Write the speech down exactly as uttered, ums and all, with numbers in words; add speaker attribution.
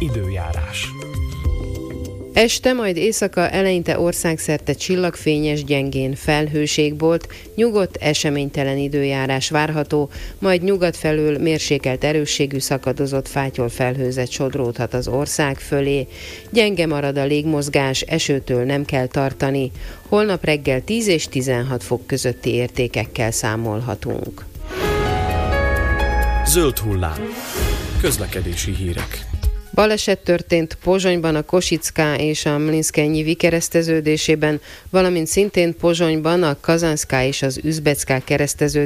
Speaker 1: Időjárás.
Speaker 2: Este, majd éjszaka eleinte országszerte csillagfényes, gyengén felhőségbolt, nyugodt, eseménytelen időjárás várható, majd nyugat felől mérsékelt erősségű szakadozott fátyol felhőzet sodródhat az ország fölé. Gyenge marad a légmozgás, esőtől nem kell tartani. Holnap reggel tíz és tizenhat fok közötti értékekkel számolhatunk.
Speaker 1: Zöld hullám. Közlekedési hírek.
Speaker 2: Baleset történt Pozsonyban a Kosická és a Mlinszkenyi kereszteződésében, valamint szintén Pozsonyban a Kazanszká és az Üzbecká kereszteződésében,